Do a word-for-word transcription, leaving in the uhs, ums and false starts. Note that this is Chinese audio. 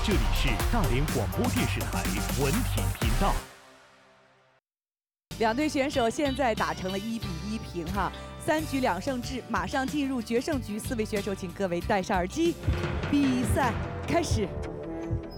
这里是大连广播电视台文体频道。 两队选手现在打成了一比一平哈，三局两胜制，马上进入决胜局。四位选手，请各位戴上耳机，比赛开始。